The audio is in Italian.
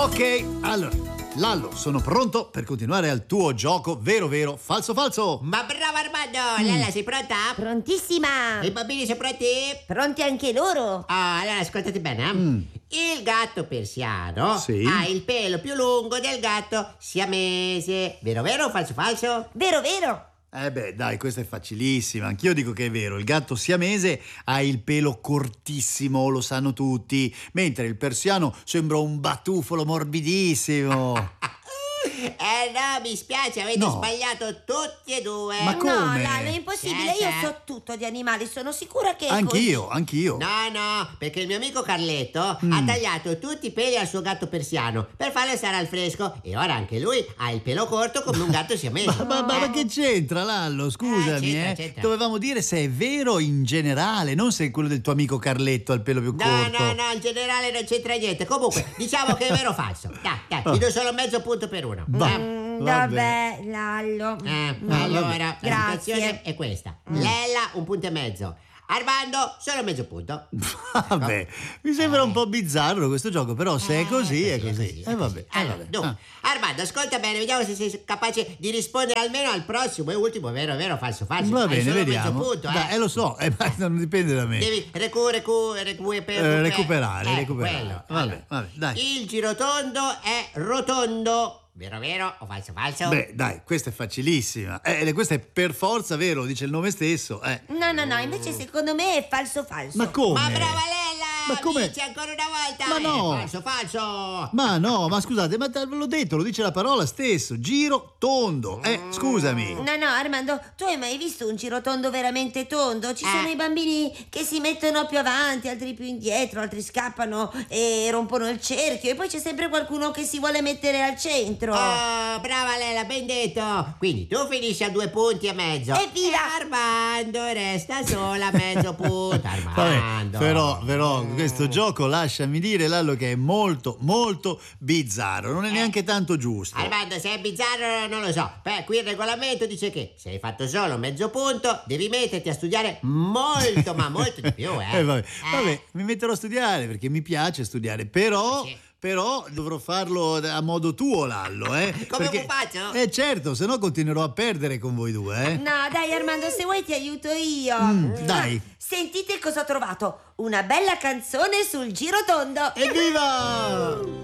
Ok, allora, Lallo, sono pronto per continuare al tuo gioco vero vero, falso falso. Ma bravo Armando! Lella, sei pronta? Prontissima! E i bambini sono pronti? Pronti anche loro? Allora ascoltate bene. Il gatto persiano Sì. ha il pelo più lungo del gatto siamese. Vero vero o falso falso? Vero, vero? Beh, dai, questa è facilissima. Anch'io dico che è vero. Il gatto siamese ha il pelo cortissimo, lo sanno tutti, mentre il persiano sembra un batuffolo morbidissimo. No, mi spiace, avete No. sbagliato tutti e due. Ma No, come? Lalo, è impossibile. Sì, Io sì. so tutto di animali, sono sicura che è Anch'io. No, perché il mio amico Carletto ha tagliato tutti i peli al suo gatto persiano per farlo stare al fresco e ora anche lui ha il pelo corto come un gatto siamese. Ma che c'entra, Lallo? Scusami, c'entra. Dovevamo dire se è vero in generale, non se è quello del tuo amico Carletto al pelo più corto. No, in generale non c'entra niente. Comunque, diciamo che è vero o falso. Dai, ti do solo mezzo punto per uno. Vabbè, Lallo. Allora, la Grazie. situazione è questa. Lella, un punto e mezzo. Armando, solo mezzo punto. Vabbè, mi sembra un po' bizzarro questo gioco, però se è così, è così. Vabbè. Allora, dunque, Armando, ascolta bene, vediamo se sei capace di rispondere almeno al prossimo e ultimo vero, falso. Va Hai bene, solo vediamo. mezzo punto, Dai, lo so, ma non dipende da me. Devi recuperare. Recuperare. Quello. Vabbè, dai. Il girotondo è rotondo. Vero o falso? Beh, dai, questa è facilissima. Questa è per forza vero, dice il nome stesso. No, invece secondo me è falso. Ma come? Ma brava Lella! Ma come? Vinci ancora una volta! Ma no! Falso! Ma no, ma scusate, ma l'ho detto, lo dice la parola stesso. Giro tondo. Scusami. No, Armando, tu hai mai visto un girotondo veramente tondo? Ci sono i bambini che si mettono più avanti, altri più indietro, altri scappano e rompono il cerchio e poi c'è sempre qualcuno che si vuole mettere al centro. Oh, brava Lella, ben detto! Quindi tu finisci a 2 punti e mezzo. Evviva! E Armando resta sola a mezzo punto. Armando. Vabbè, però questo gioco, lasciami dire, Lallo, che è molto, molto bizzarro. Non è neanche tanto giusto. Armando, se è bizzarro non lo so. Beh, qui il regolamento dice che se hai fatto solo mezzo punto devi metterti a studiare molto, ma molto di più, Vabbè, mi metterò a studiare perché mi piace studiare, però... Sì. Però dovrò farlo a modo tuo, Lallo, Come pupazzo? Certo, se no continuerò a perdere con voi due, No, dai Armando, se vuoi ti aiuto io. Dai. Sentite cosa ho trovato. Una bella canzone sul girotondo. Evviva!